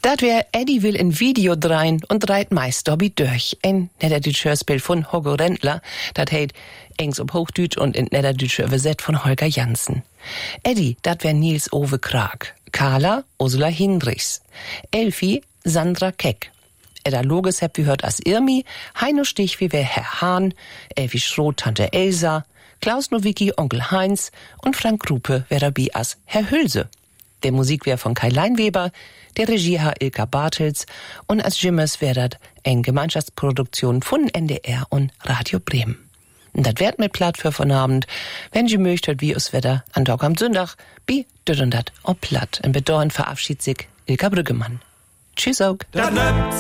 Dat wär Eddie will ein Video drein und dreit meist Dobby durch. Ein niederdeutsches Hörspiel von Hugo Rendler, dat heet Engs op Hochdeutsch und in niederdeutsche übersetzt von Holger Jansen. Eddie, dat wär Nils Ove Krag. Carla, Ursula Hindrichs. Elfi, Sandra Keck. Edda Loges heb wie hört as Irmi, Heino Stich wie wär Herr Hahn, Elfi Schroth, Tante Elsa, Klaus Nowicki, Onkel Heinz und Frank Rupe wär dabei as Herr Hülse. Der Musik wär von Kai Leinweber, der Regie Herr Ilka Bartels und als Jimmers wär dat eine Gemeinschaftsproduktion von NDR und Radio Bremen. Und dat werd mit Platt für von Abend, wenn Sie möchtet, wie es Wetter an Tag am Sonntag, bi dünn dat ob Platt. In Bedauern verabschiedet sich Ilka Brüggemann. Tschüss auch.